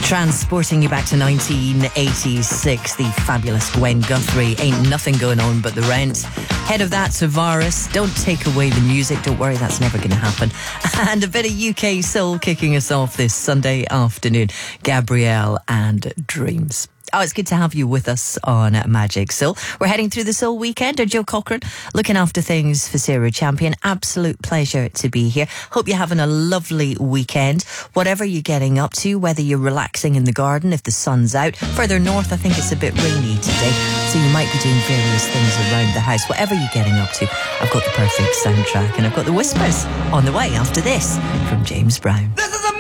Transporting you back to 1986, the fabulous Gwen Guthrie, Ain't Nothing Going On But the Rent. Head of that, Tavares, Don't Take Away the Music, don't worry, that's never going to happen. And a bit of UK soul kicking us off this Sunday afternoon, Gabrielle and Dreams. Oh, it's good to have you with us on Magic Soul. We're heading through the Soul Weekend. Joe Cochran looking after things for Sarah Champion. Absolute pleasure to be here. Hope you're having a lovely weekend. Whatever you're getting up to, whether you're relaxing in the garden, if the sun's out. Further north, I think it's a bit rainy today, so you might be doing various things around the house. Whatever you're getting up to, I've got the perfect soundtrack, and I've got the Whispers on the way after this from James Brown. This is a